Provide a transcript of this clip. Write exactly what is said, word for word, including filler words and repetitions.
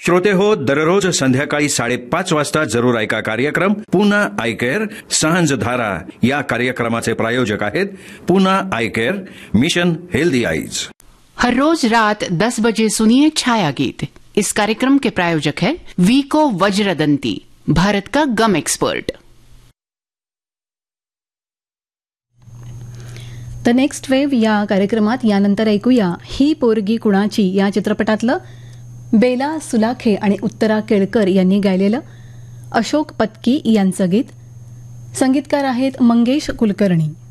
श्रोते हो, दररोज संध्याकाळी साडेपाच वाजता जरूर ऐका कार्यक्रम पूना आय केअर सांझ धारा. या कार्यक्रमाचे प्रायोजक आहेत Poona I care, mission healthy eyes. हर रोज रात दस बजे सुनिए छाया गीत. इस कार्यक्रम के प्रायोजक है वीको वज्रदंती, भारत का गम एक्सपर्ट. द नेक्स्ट वेव्ह या कार्यक्रमात यानंतर ऐकूया ही पोरगी कुणाची या चित्रपटातलं बेला सुलाखे आणि उत्तरा केळकर यांनी गायलेलं अशोक पत्की यांचं गीत. संगीतकार आहेत मंगेश कुलकर्णी.